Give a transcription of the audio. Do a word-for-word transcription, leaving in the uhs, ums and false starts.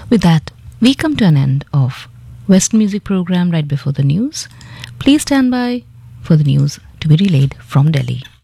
With that, we come to an end of Western Music program right before the news. Please stand by for the news to be relayed from Delhi.